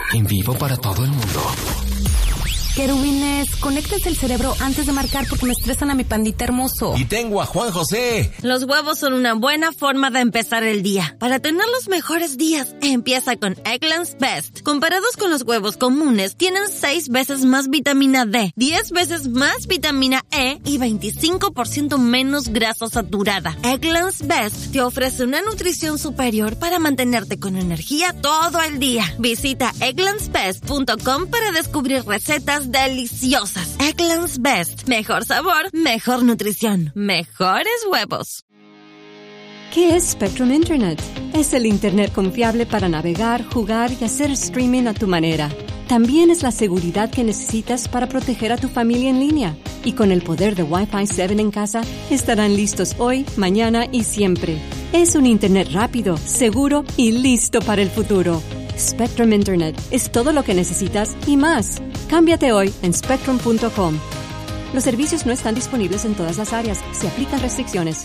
En vivo para todo el mundo. Querubines, conéctense el cerebro antes de marcar porque me estresan a mi pandita hermoso. Y tengo a Juan José. Los huevos son una buena forma de empezar el día. Para tener los mejores días, empieza con Eggland's Best. Comparados con los huevos comunes, tienen 6 veces más vitamina D, 10 veces más vitamina E y 25% menos grasa saturada. Eggland's Best te ofrece una nutrición superior para mantenerte con energía todo el día. Visita egglandsbest.com para descubrir recetas deliciosas. Eggland's Best. Mejor sabor, mejor nutrición, mejores huevos. ¿Qué es Spectrum Internet? Es el Internet confiable para navegar, jugar y hacer streaming a tu manera. También es la seguridad que necesitas para proteger a tu familia en línea. Y con el poder de Wi-Fi 7 en casa, estarán listos hoy, mañana y siempre. Es un Internet rápido, seguro y listo para el futuro. Spectrum Internet es todo lo que necesitas y más. Cámbiate hoy en spectrum.com. Los servicios no están disponibles en todas las áreas. Se aplican restricciones.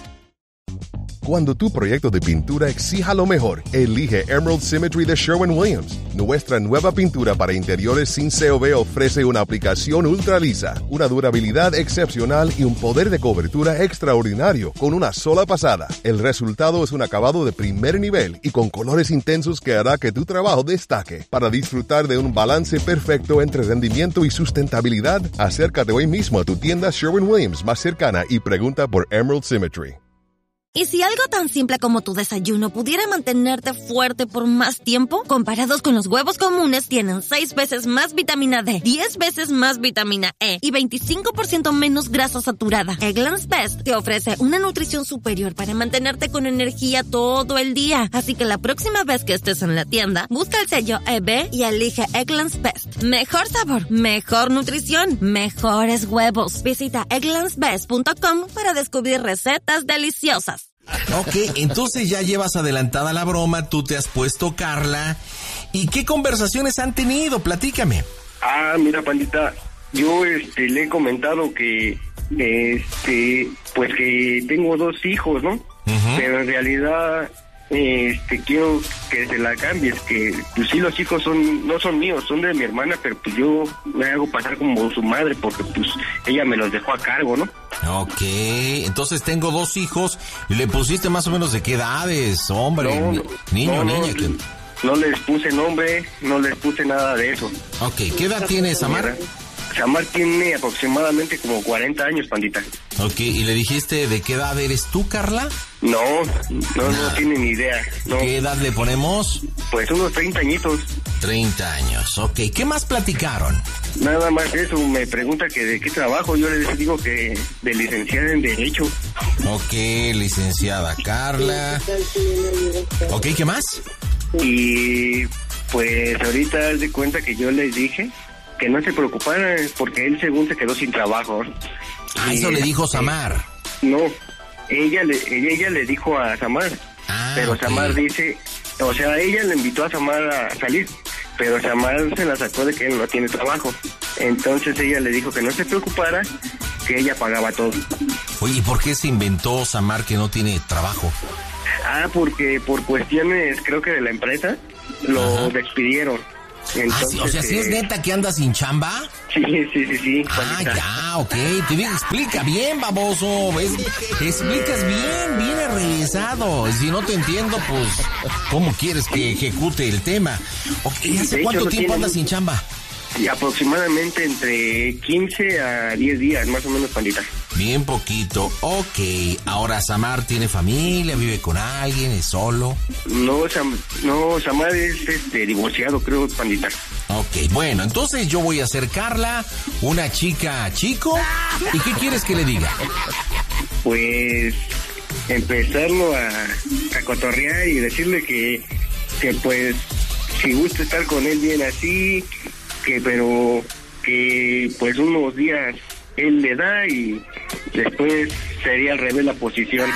Cuando tu proyecto de pintura exija lo mejor, elige Emerald Symmetry de Sherwin-Williams. Nuestra nueva pintura para interiores sin COV ofrece una aplicación ultra lisa, una durabilidad excepcional y un poder de cobertura extraordinario con una sola pasada. El resultado es un acabado de primer nivel y con colores intensos que hará que tu trabajo destaque. Para disfrutar de un balance perfecto entre rendimiento y sustentabilidad, acércate hoy mismo a tu tienda Sherwin-Williams más cercana y pregunta por Emerald Symmetry. ¿Y si algo tan simple como tu desayuno pudiera mantenerte fuerte por más tiempo? Comparados con los huevos comunes, tienen 6 veces más vitamina D, 10 veces más vitamina E y 25% menos grasa saturada. Eggland's Best te ofrece una nutrición superior para mantenerte con energía todo el día. Así que la próxima vez que estés en la tienda, busca el sello EB y elige Eggland's Best. Mejor sabor, mejor nutrición, mejores huevos. Visita egglandsbest.com para descubrir recetas deliciosas. Ok, entonces ya llevas adelantada la broma, tú te has puesto Carla. ¿Y qué conversaciones han tenido? Platícame. Mira, pandita, yo le he comentado que pues que tengo 2 hijos, ¿no? Uh-huh. Pero en realidad quiero que se la cambies, que pues sí, los hijos no son míos, son de mi hermana, pero pues yo me hago pasar como su madre porque pues ella me los dejó a cargo, ¿no? Ok, entonces tengo 2 hijos y le pusiste más o menos de qué edades, hombre, niño o niña. No les puse nombre, no les puse nada de eso. Ok, ¿qué edad tiene Samar? Samar tiene aproximadamente como 40 años, pandita. Ok, ¿y le dijiste de qué edad eres tú, Carla? No tiene ni idea. No. ¿Qué edad le ponemos? Pues unos 30 añitos. 30 años, ok. ¿Qué más platicaron? Nada más eso, me pregunta que de qué trabajo, yo les digo que de licenciada en Derecho. Ok, licenciada Carla. Ok, ¿qué más? Y pues ahorita haz de cuenta que yo les dije que no se preocuparan porque él según se quedó sin trabajo. Eso le dijo Samar. No, ella le dijo a Samar, pero okay. Samar dice, o sea, ella le invitó a Samar a salir, pero Samar se la sacó de que él no tiene trabajo. Entonces ella le dijo que no se preocupara, que ella pagaba todo. Oye, ¿y por qué se inventó Samar que no tiene trabajo? Porque por cuestiones, creo que de la empresa, lo despidieron. Entonces, sí, o sea, ¿sí es neta que anda sin chamba? Sí. Ya, ok. Te digo, explica bien, baboso. Explicas bien regresado. Si no te entiendo, pues, ¿cómo quieres que ejecute el tema? Okay, ¿hace cuánto tiempo andas sin chamba? Y aproximadamente entre 15 a 10 días, más o menos, pandita. Bien poquito. Ok. Ahora, ¿Samar tiene familia? ¿Vive con alguien? ¿Es solo? No, Samar es divorciado, creo, pandita. Ok, bueno, entonces yo voy a hacer Carla, una chica chico. ¿Y qué quieres que le diga? Pues empezarlo a cotorrear y decirle que pues si gusta estar con él bien así, pero que pues unos días él le da y después sería al revés la posición.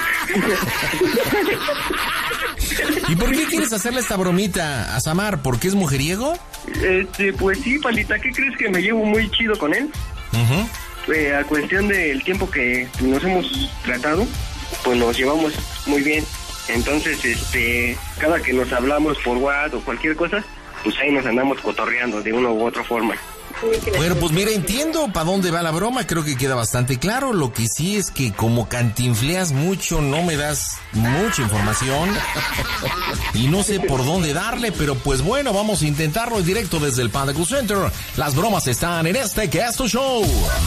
¿Y por qué quieres hacerle esta bromita a Samar? ¿Porque es mujeriego? Pues sí, palita, ¿qué crees? Que me llevo muy chido con él. A cuestión del tiempo que nos hemos tratado, pues nos llevamos muy bien. Entonces, cada que nos hablamos por WhatsApp o cualquier cosa, pues ahí nos andamos cotorreando de una u otra forma. Bueno, pues mira, entiendo para dónde va la broma, creo que queda bastante claro. Lo que sí es que como cantinfleas mucho, no me das mucha información y no sé por dónde darle, pero pues bueno, vamos a intentarlo en directo desde el Panda Cool Center. Las bromas están en este que es tu show.